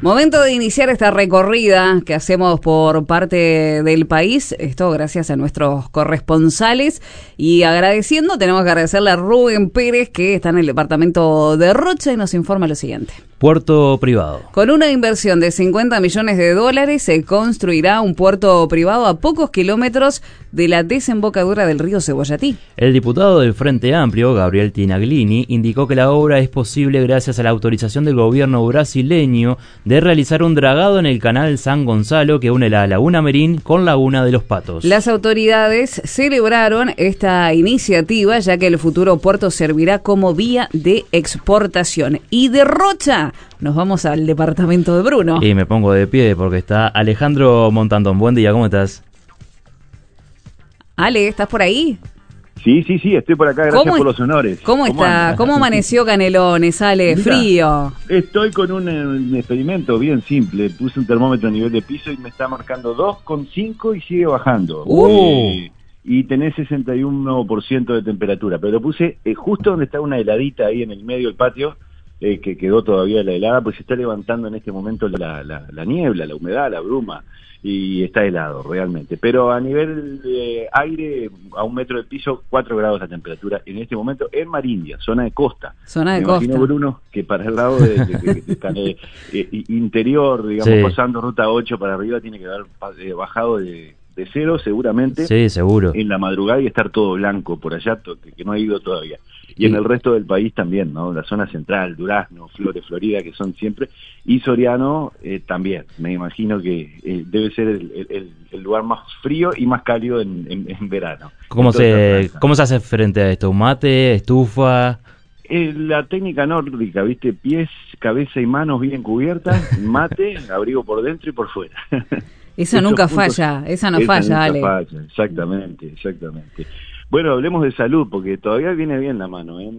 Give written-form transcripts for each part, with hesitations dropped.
Momento de iniciar esta recorrida que hacemos por parte del país, esto gracias a nuestros corresponsales y tenemos que agradecerle a Rubén Pérez que está en el departamento de Rocha y nos informa lo siguiente. Puerto privado. Con una inversión de $50 millones se construirá un puerto privado a pocos kilómetros de la desembocadura del río Cebollatí. El diputado del Frente Amplio, Gabriel Tinaglini, indicó que la obra es posible gracias a la autorización del gobierno brasileño de realizar un dragado en el canal San Gonzalo que une la Laguna Merín con Laguna de los Patos. Las autoridades celebraron esta iniciativa ya que el futuro puerto servirá como vía de exportación. Y de Rocha nos vamos al departamento de Bruno. Y me pongo de pie porque está Alejandro Montandón. Buen día, ¿cómo estás? Ale, ¿estás por ahí? Sí, estoy por acá, gracias por los honores. ¿Cómo está? anda? ¿Cómo amaneció Canelones, Ale? Mirá, Frío. Estoy con un experimento bien simple. Puse un termómetro a nivel de piso y me está marcando 2,5 y sigue bajando. Y tenés 61% de temperatura. Pero lo puse justo donde está una heladita ahí en el medio del patio, que quedó todavía la helada, pues se está levantando en este momento la niebla, la humedad, la bruma, y está helado realmente. Pero a nivel de aire, a 1 metro del piso, 4 grados la temperatura en este momento en Marindia, zona de costa. Zona de Me costa. imagino, Bruno, que para el lado de interior, digamos, sí, pasando ruta 8 para arriba, tiene que haber bajado de 0 seguramente. Sí, seguro. En la madrugada y estar todo blanco por allá, que no ha ido todavía. Y en el resto del país también, ¿no? La zona central, Durazno, Flores, Florida, que son siempre, y Soriano también. Me imagino que debe ser el lugar más frío y más cálido en verano. ¿Cómo se hace frente a esto? ¿Un mate, estufa? La técnica nórdica, ¿viste? Pies, cabeza y manos bien cubiertas, mate, abrigo por dentro y por fuera. Esa nunca falla, esa no falla, Ale. Falla, exactamente. Bueno, hablemos de salud, porque todavía viene bien la mano, ¿eh?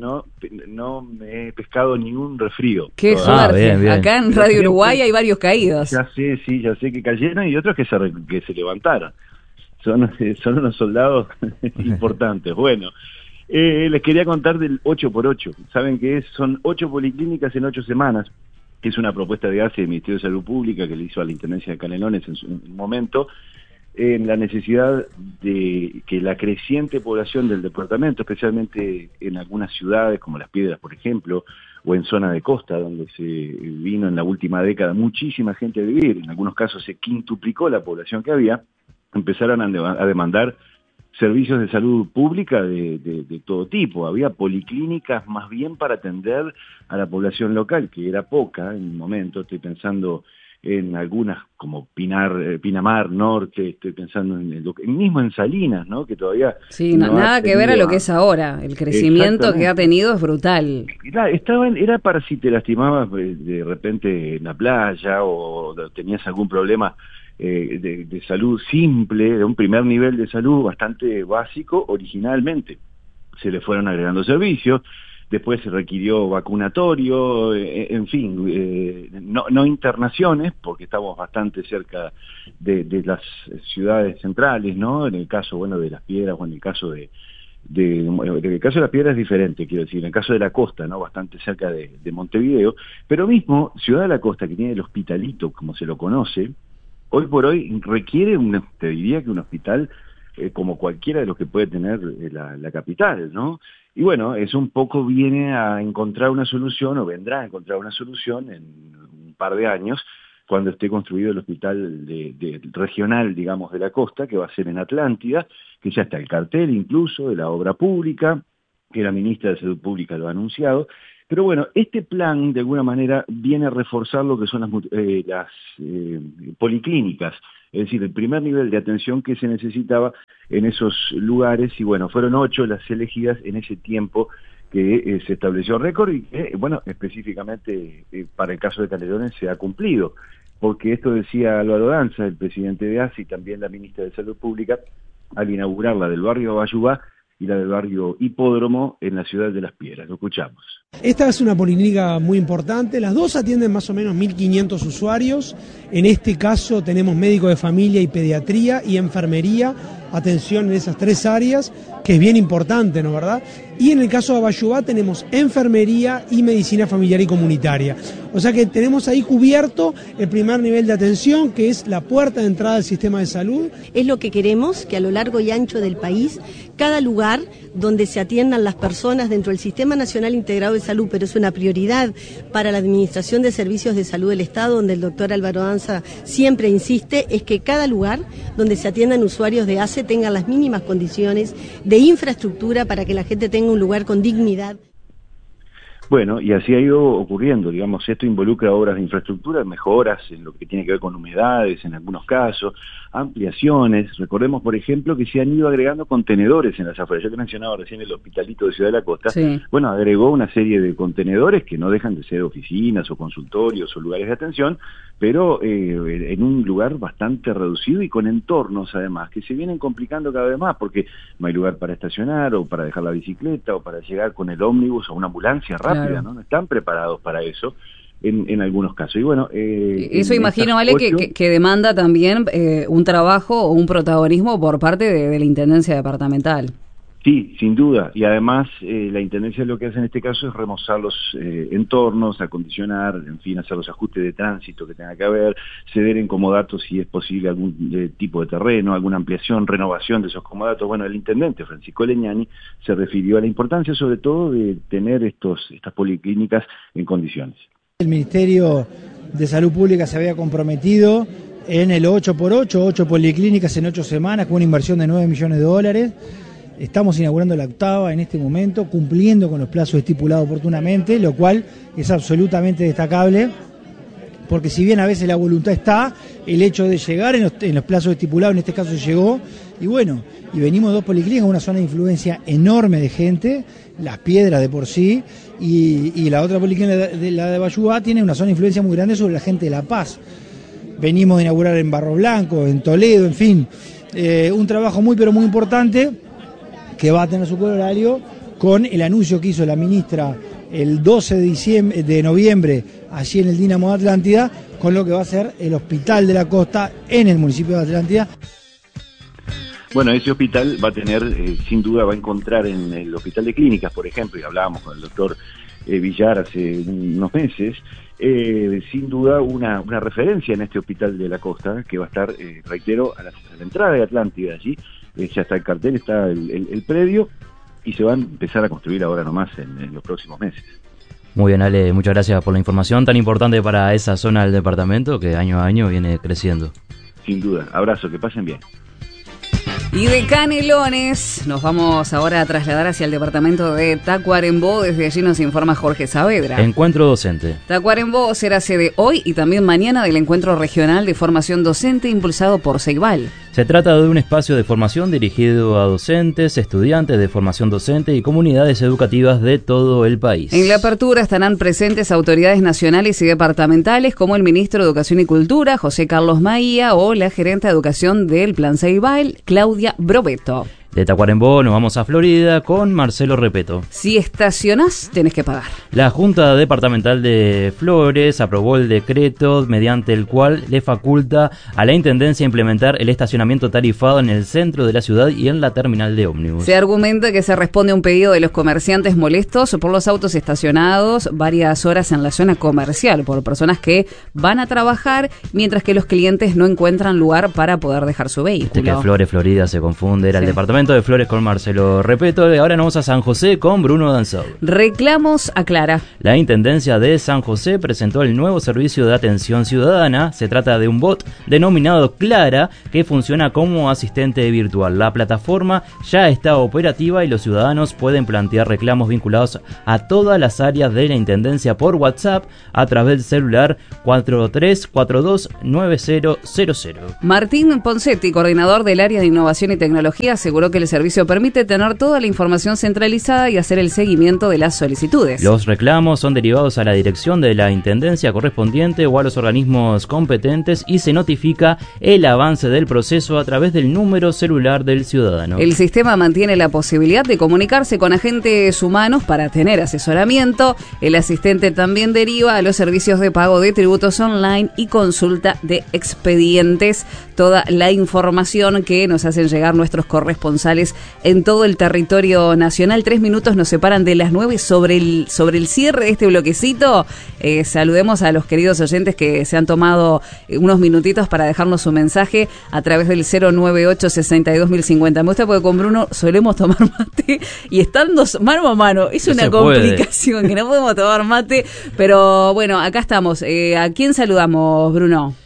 No me he pescado ningún resfrío. ¡Qué suerte! Bien. Acá en Radio Uruguay hay varios caídos. Ya sé que cayeron y otros que se levantaron. Son unos soldados importantes. Bueno, les quería contar del 8x8. ¿Saben qué es? Son 8 policlínicas en 8 semanas. Que es una propuesta de ACE del Ministerio de Salud Pública que le hizo a la Intendencia de Canelones en su momento, en la necesidad de que la creciente población del departamento, especialmente en algunas ciudades como Las Piedras, por ejemplo, o en zona de costa, donde se vino en la última década muchísima gente a vivir, en algunos casos se quintuplicó la población que había, empezaron a demandar servicios de salud pública de todo tipo. Había policlínicas más bien para atender a la población local, que era poca en un momento. Estoy pensando en algunas como Pinamar Norte, estoy pensando mismo en Salinas, ¿no? Que todavía... Sí, nada que ver a lo que es ahora. El crecimiento que ha tenido es brutal. Era para si te lastimabas de repente en la playa o tenías algún problema de salud simple, de un primer nivel de salud bastante básico originalmente. Se le fueron agregando servicios, después se requirió vacunatorio, en fin, no internaciones, porque estamos bastante cerca de las ciudades centrales, ¿no? En el caso, de Las Piedras, o en el caso en el caso de Las Piedras es diferente, quiero decir, en el caso de la costa, ¿no? Bastante cerca de Montevideo, pero mismo Ciudad de la Costa, que tiene el hospitalito, como se lo conoce, hoy por hoy requiere, te diría que un hospital como cualquiera de los que puede tener la capital, ¿no? Y bueno, eso un poco viene a encontrar una solución, o vendrá a encontrar una solución en un par de años, cuando esté construido el hospital regional, digamos, de la costa, que va a ser en Atlántida, que ya está el cartel incluso de la obra pública, que la ministra de Salud Pública lo ha anunciado. Pero bueno, este plan de alguna manera viene a reforzar lo que son las policlínicas, es decir, el primer nivel de atención que se necesitaba en esos lugares, y bueno, fueron 8 las elegidas en ese tiempo que se estableció récord y que, específicamente para el caso de Canelones se ha cumplido, porque esto decía Álvaro Danza, el presidente de ACE y también la ministra de Salud Pública, al inaugurar la del barrio Bayubá y la del barrio Hipódromo en la ciudad de Las Piedras. Lo escuchamos. Esta es una policlínica muy importante, las dos atienden más o menos 1.500 usuarios, en este caso tenemos médico de familia y pediatría y enfermería, atención en esas 3 áreas, que es bien importante, ¿no verdad? Y en el caso de Abayubá tenemos enfermería y medicina familiar y comunitaria. O sea que tenemos ahí cubierto el primer nivel de atención, que es la puerta de entrada al sistema de salud. Es lo que queremos, que a lo largo y ancho del país, cada lugar donde se atiendan las personas dentro del Sistema Nacional Integrado de Salud, pero es una prioridad para la Administración de Servicios de Salud del Estado, donde el doctor Álvaro Danza siempre insiste, es que cada lugar donde se atiendan usuarios de ACE tengan las mínimas condiciones de infraestructura para que la gente tenga un lugar con dignidad. Bueno, y así ha ido ocurriendo, digamos, esto involucra obras de infraestructura, mejoras en lo que tiene que ver con humedades en algunos casos, ampliaciones. Recordemos, por ejemplo, que se han ido agregando contenedores en las afueras. Yo que mencionaba recién el Hospitalito de Ciudad de la Costa, sí. Bueno, agregó una serie de contenedores que no dejan de ser oficinas o consultorios o lugares de atención, pero en un lugar bastante reducido y con entornos, además, que se vienen complicando cada vez más, porque no hay lugar para estacionar o para dejar la bicicleta o para llegar con el ómnibus o una ambulancia rápida, claro. ¿No? No están preparados para eso. En algunos casos. Y bueno, eso imagino, Ale, que demanda también un trabajo o un protagonismo por parte de la Intendencia Departamental. Sí, sin duda. Y además la Intendencia lo que hace en este caso es remozar los entornos, acondicionar, en fin, hacer los ajustes de tránsito que tenga que haber, ceder en comodatos si es posible algún tipo de terreno, alguna ampliación, renovación de esos comodatos. Bueno, el Intendente Francisco Leñani se refirió a la importancia sobre todo de tener estas policlínicas en condiciones. El Ministerio de Salud Pública se había comprometido en el 8x8, 8 policlínicas en 8 semanas, con una inversión de $9 millones. Estamos inaugurando la 8ª en este momento, cumpliendo con los plazos estipulados oportunamente, lo cual es absolutamente destacable, porque si bien a veces la voluntad está, el hecho de llegar en los plazos estipulados, en este caso llegó, y bueno, y venimos 2 policlínicas, una zona de influencia enorme de gente, Las Piedras de por sí, y la otra policlínica, la de Abayubá, tiene una zona de influencia muy grande sobre la gente de La Paz. Venimos de inaugurar en Barro Blanco, en Toledo, en fin, un trabajo muy pero muy importante que va a tener su corolario con el anuncio que hizo la ministra el 12 de noviembre allí en el Dínamo de Atlántida, con lo que va a ser el Hospital de la Costa en el municipio de Atlántida. Bueno, ese hospital va a tener, sin duda, va a encontrar en el Hospital de Clínicas, por ejemplo, y hablábamos con el doctor Villar hace unos meses, sin duda una referencia en este Hospital de la Costa, que va a estar, reitero, a la entrada de Atlántida allí, ya está el cartel, está el predio, y se va a empezar a construir ahora nomás en los próximos meses. Muy bien, Ale, muchas gracias por la información tan importante para esa zona del departamento que año a año viene creciendo. Sin duda, abrazo, que pasen bien. Y de Canelones nos vamos ahora a trasladar hacia el departamento de Tacuarembó. Desde allí nos informa Jorge Saavedra. Encuentro docente. Tacuarembó será sede hoy y también mañana del Encuentro Regional de Formación Docente impulsado por Ceibal. Se trata de un espacio de formación dirigido a docentes, estudiantes de formación docente y comunidades educativas de todo el país. En la apertura estarán presentes autoridades nacionales y departamentales como el ministro de Educación y Cultura, José Carlos Maía, o la gerente de Educación del Plan Ceibal, Claudia Brobeto. De Tacuarembó nos vamos a Florida con Marcelo Repeto. Si estacionás, tenés que pagar. La Junta Departamental de Flores aprobó el decreto mediante el cual le faculta a la Intendencia implementar el estacionamiento tarifado en el centro de la ciudad y en la terminal de ómnibus. Se argumenta que se responde a un pedido de los comerciantes molestos por los autos estacionados varias horas en la zona comercial por personas que van a trabajar mientras que los clientes no encuentran lugar para poder dejar su vehículo. Que Flores, Florida se confunde, era el departamento de Flores con Marcelo Repeto. Y ahora nos vamos a San José con Bruno Danzau. Reclamos a Clara. La Intendencia de San José presentó el nuevo servicio de atención ciudadana. Se trata de un bot denominado Clara que funciona como asistente virtual. La plataforma ya está operativa y los ciudadanos pueden plantear reclamos vinculados a todas las áreas de la Intendencia por WhatsApp a través del celular 43429000. Martín Poncetti, coordinador del área de innovación y tecnología, aseguró que el servicio permite tener toda la información centralizada y hacer el seguimiento de las solicitudes. Los reclamos son derivados a la dirección de la Intendencia correspondiente o a los organismos competentes y se notifica el avance del proceso a través del número celular del ciudadano. El sistema mantiene la posibilidad de comunicarse con agentes humanos para tener asesoramiento. El asistente también deriva a los servicios de pago de tributos online y consulta de expedientes. toda la información que nos hacen llegar nuestros corresponsales en todo el territorio nacional. 3 minutos nos separan de las 9 sobre el cierre de este bloquecito. Saludemos a los queridos oyentes que se han tomado unos minutitos para dejarnos su mensaje a través del 098-62.050. Me gusta porque con Bruno solemos tomar mate y estando mano a mano es una complicación que no podemos tomar mate, pero bueno, acá estamos. ¿A quién saludamos, Bruno?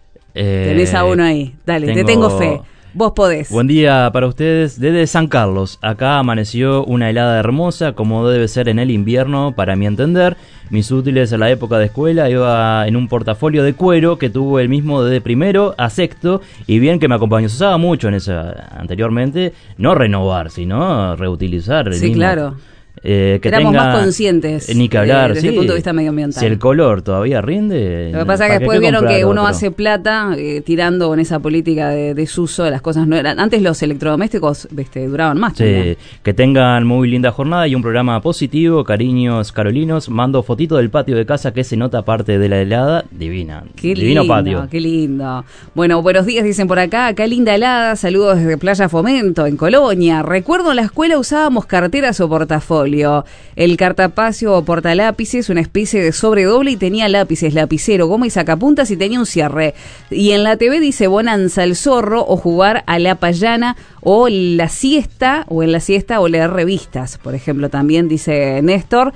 Tenés a uno ahí. Dale, te tengo fe. Vos podés. Buen día para ustedes desde San Carlos. Acá amaneció una helada hermosa, como debe ser en el invierno, para mi entender. Mis útiles en la época de escuela iba en un portafolio de cuero que tuvo el mismo de primero a sexto, y bien que me acompañó. Se usaba mucho en esa anteriormente, no renovar, sino reutilizar el mismo. Claro. Que éramos tenga, más conscientes ni que hablar, desde el punto de vista medioambiental. Si el color todavía rinde. Lo que pasa es que después vieron que uno hace plata tirando en esa política de desuso de las cosas. No eran, antes los electrodomésticos duraban más. Sí, también. Que tengan muy linda jornada y un programa positivo. Cariños carolinos. Mando fotito del patio de casa que se nota parte de la helada. Divina. Qué divino lindo, patio. Qué lindo. Bueno, buenos días, dicen por acá. Acá linda helada. Saludos desde Playa Fomento, en Colonia. Recuerdo en la escuela usábamos carteras o portafolio. El cartapacio o portalápices, una especie de sobredoble, y tenía lápices, lapicero, goma y sacapuntas, y tenía un cierre. Y en la TV dice Bonanza el zorro, o jugar a la payana, o la siesta, o en la siesta, o leer revistas, por ejemplo, también dice Néstor.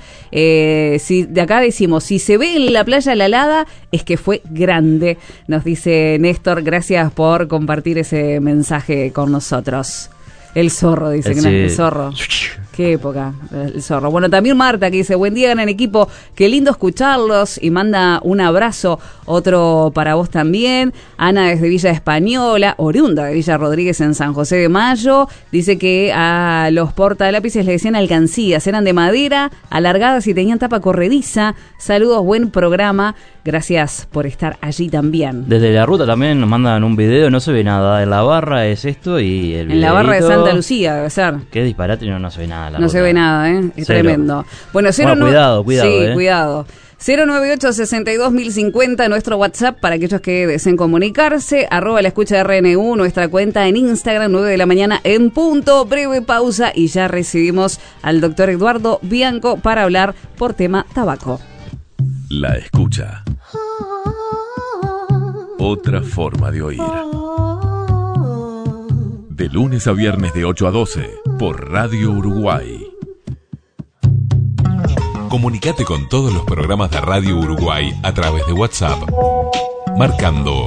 Si de acá decimos, si se ve en la playa la helada, es que fue grande, nos dice Néstor. Gracias por compartir ese mensaje con nosotros. El zorro, dice que no es el zorro. Qué época, el zorro. Bueno, también Marta que dice, buen día, gran equipo, qué lindo escucharlos, y manda un abrazo, otro para vos también. Ana desde Villa Española, oriunda de Villa Rodríguez en San José de Mayo, dice que a los portalápices le decían alcancías, eran de madera, alargadas y tenían tapa corrediza. Saludos, buen programa, gracias por estar allí también. Desde la ruta también nos mandan un video, no se ve nada, en la barra es esto y el en la barra de Santa Lucía debe ser. Qué disparate, no se ve nada. No se ve nada, es cero. Tremendo. Bueno, cuidado. Sí, cuidado. 098-62.050, nuestro WhatsApp para aquellos que deseen comunicarse, @ la escucha de RNU, nuestra cuenta en Instagram, 9 de la mañana en punto. Breve pausa y ya recibimos al doctor Eduardo Bianco para hablar por tema tabaco. La escucha. Otra forma de oír. De lunes a viernes de 8 a 12 por Radio Uruguay. Comunicate con todos los programas de Radio Uruguay a través de WhatsApp, marcando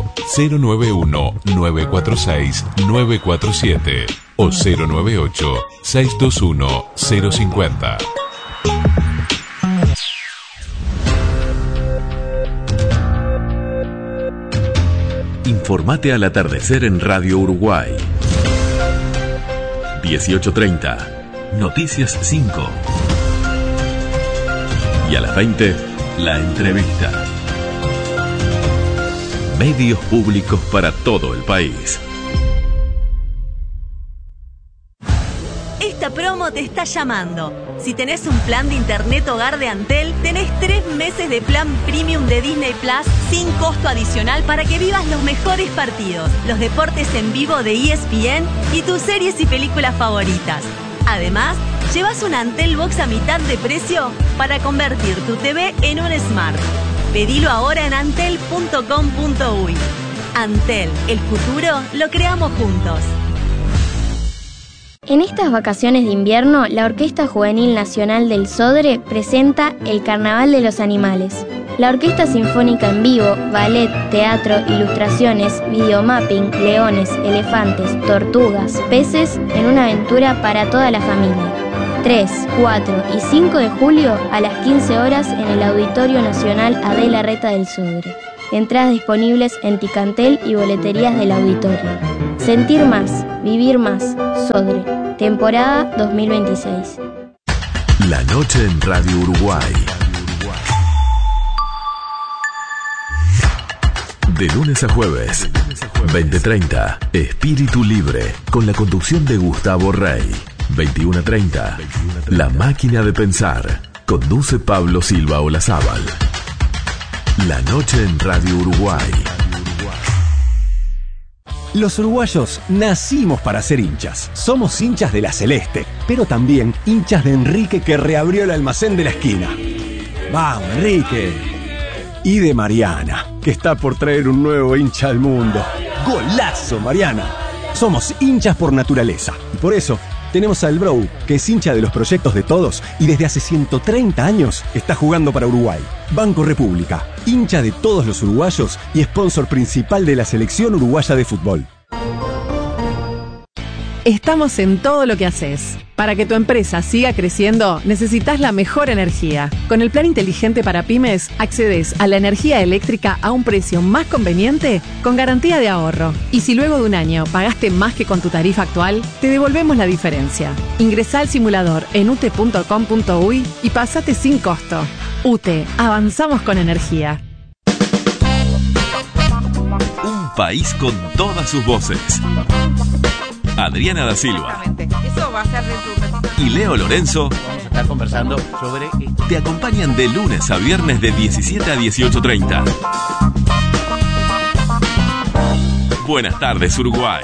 091-946-947 o 098-621-050. Informate al atardecer en Radio Uruguay. 18:30, Noticias 5. Y a las 20, la entrevista. Medios públicos para todo el país. Esta promo te está llamando. Si tenés un plan de internet hogar de Antel, tenés 3 meses de plan premium de Disney Plus sin costo adicional para que vivas los mejores partidos, los deportes en vivo de ESPN y tus series y películas favoritas. Además, llevas un Antel Box a mitad de precio para convertir tu TV en un Smart. Pedilo ahora en antel.com.uy. Antel, el futuro lo creamos juntos. En estas vacaciones de invierno, la Orquesta Juvenil Nacional del Sodre presenta el Carnaval de los Animales. La Orquesta Sinfónica en vivo, ballet, teatro, ilustraciones, videomapping, leones, elefantes, tortugas, peces, en una aventura para toda la familia. 3, 4 y 5 de julio a las 15 horas en el Auditorio Nacional Adela Reta del Sodre. Entradas disponibles en Ticantel y boleterías del auditorio. Sentir más, vivir más, Sodre. Temporada 2026. La noche en Radio Uruguay. De lunes a jueves, 20:30, Espíritu Libre, con la conducción de Gustavo Rey. 21:30, La Máquina de Pensar, conduce Pablo Silva Olazábal. La noche en Radio Uruguay. Los uruguayos nacimos para ser hinchas. Somos hinchas de la Celeste, pero también hinchas de Enrique, que reabrió el almacén de la esquina. ¡Vamos, Enrique! Y de Mariana, que está por traer un nuevo hincha al mundo. ¡Golazo, Mariana! Somos hinchas por naturaleza. Y por eso tenemos al Bro, que es hincha de los proyectos de todos y desde hace 130 años está jugando para Uruguay. Banco República, hincha de todos los uruguayos y sponsor principal de la selección uruguaya de fútbol. Estamos en todo lo que haces. Para que tu empresa siga creciendo, necesitas la mejor energía. Con el plan inteligente para pymes, accedes a la energía eléctrica a un precio más conveniente con garantía de ahorro. Y si luego de un año pagaste más que con tu tarifa actual, te devolvemos la diferencia. Ingresá al simulador en ute.com.uy y pasate sin costo. UTE, avanzamos con energía. Un país con todas sus voces. Adriana da Silva. Eso va a ser Y Leo Lorenzo. Vamos a estar conversando sobre... Te acompañan de lunes a viernes de 17 a 18:30. Buenas tardes, Uruguay.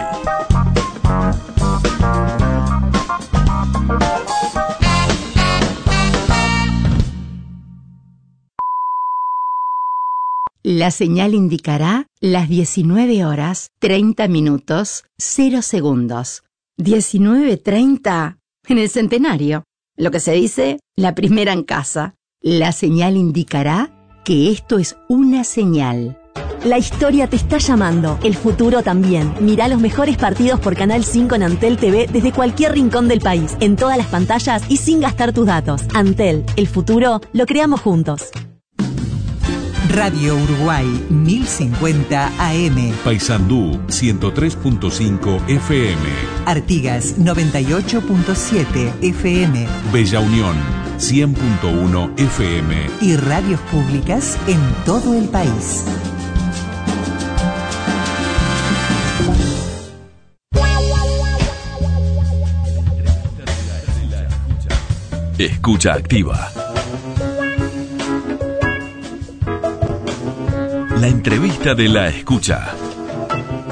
La señal indicará las 19 horas, 30 minutos, 0 segundos. 19:30 en el centenario. Lo que se dice, la primera en casa. La señal indicará que esto es una señal. La historia te está llamando, el futuro también. Mirá los mejores partidos por Canal 5 en Antel TV desde cualquier rincón del país, en todas las pantallas y sin gastar tus datos. Antel, el futuro lo creamos juntos. Radio Uruguay 1050 AM. Paysandú 103.5 FM. Artigas 98.7 FM. Bella Unión 100.1 FM. Y radios públicas en todo el país. Escucha activa. La entrevista de la escucha.